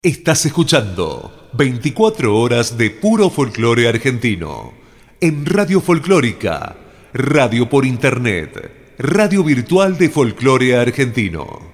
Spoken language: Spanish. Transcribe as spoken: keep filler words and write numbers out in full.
Estás escuchando veinticuatro horas de puro folclore argentino en Radio Folclórica, radio por internet, radio virtual de folclore argentino.